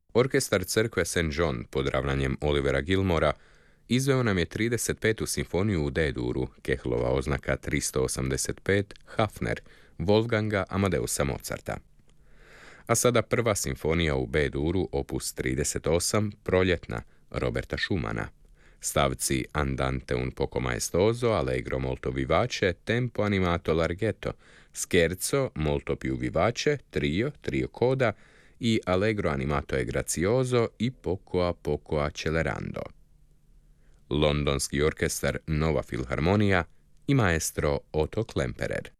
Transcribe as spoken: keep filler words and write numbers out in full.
Orkestar crkve Saint John pod ravnanjem Olivera Gilmora izveo nam je trideset petu simfoniju u D-duru, Kehlova oznaka tristo osamdeset pet, Hafner, Wolfganga Amadeusa Mozarta. A sada prva simfonija u B-duru, opus trideset osam, Proljetna, Roberta Schumana. Stavci Andante un poco maestoso, Allegro molto vivace, Tempo animato larghetto, Scherzo molto più vivace, Trio, trio coda i Allegro animato e grazioso i Poco a poco accelerando. Londonski orkestar Nova Filharmonija i maestro Otto Klemperer.